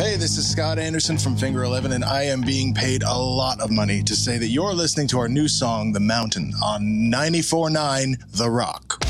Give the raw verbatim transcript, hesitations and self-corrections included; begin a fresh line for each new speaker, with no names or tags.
Hey, this is Scott Anderson from Finger eleven, and I am being paid a lot of money to say that you're listening to our new song, The Mountain, on ninety-four point nine The Rock.